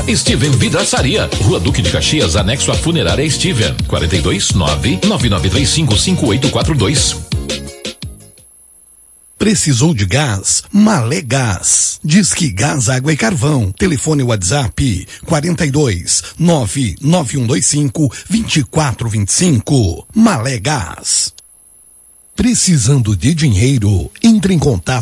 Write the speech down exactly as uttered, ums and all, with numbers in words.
Steven Vidraçaria, Rua Duque de Caxias, anexo à Funerária Steven, quarenta e dois, nove nove nove três cinco cinco oito quatro dois. Precisou de gás? Malé Gás. Disque Gás, Água e Carvão. Telefone WhatsApp quarenta e dois, nove nove um dois cinco, vinte e quatro vinte e cinco. Malé Gás. Precisando de dinheiro? Entre em contato